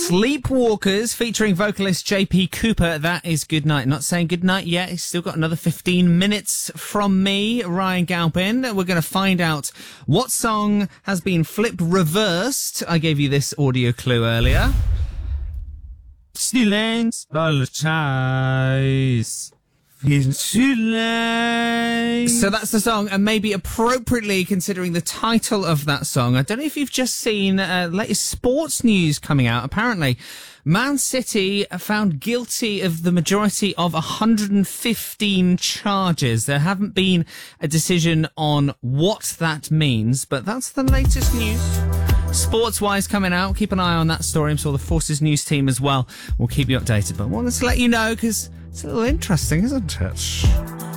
Sleepwalkers featuring vocalist JP Cooper. That is Goodnight. Not saying goodnight yet. He's still got another 15 minutes from me, Ryan Galpin. We're going to find out what song has been flipped reversed. I gave you this audio clue earlier. Silence, apologize. So that's the song, and maybe appropriately considering the title of that song. I don't know if you've just seen latest sports news coming out. Apparently, Man City are found guilty of the majority of 115 charges. There haven't been a decision on what that means, but that's the latest news. Sports-wise coming out, keep an eye on that story. I'm sure the Forces News team as well will keep you updated. But I wanted to let you know because it's a little interesting, isn't it?